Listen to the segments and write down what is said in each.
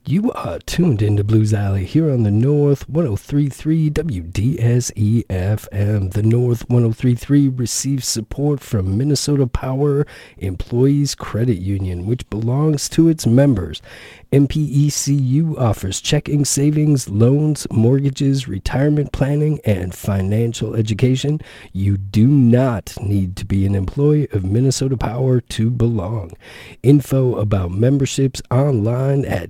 You are tuned into Blues Alley here on the North 103.3 WDSE FM. The North 103.3 receives support from Minnesota Power Employees Credit Union, which belongs to its members. MPECU offers checking, savings, loans, mortgages, retirement planning, and financial education. You do not need to be an employee of Minnesota Power to belong. Info about memberships online at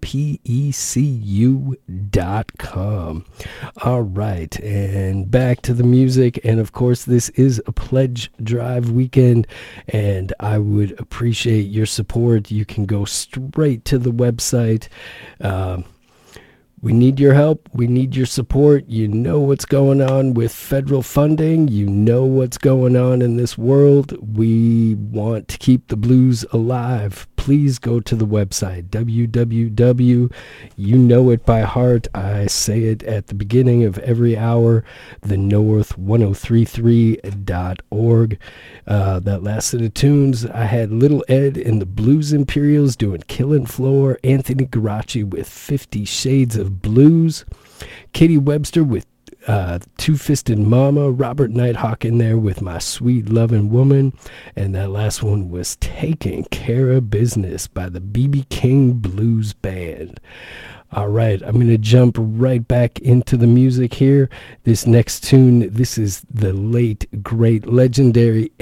mpecu.com. All right, and back to the music. And of course, this is a pledge drive weekend, and I would appreciate your support. You can go straight to the website. We need your help. We need your support. You know what's going on with federal funding. You know what's going on in this world. We want to keep the blues alive. Please go to the website, www. You know it by heart. I say it at the beginning of every hour, thenorth1033.org. That last set of tunes, I had Little Ed and the Blues Imperials doing Killin' Floor, Anthony Garaci with 50 Shades of Blues, Katie Webster with Two-Fisted Mama, Robert Nighthawk in there with My Sweet Lovin' Woman, and that last one was Taking Care of Business by the B.B. King Blues Band. All right, I'm going to jump right back into the music here. This next tune, this is the late, great, legendary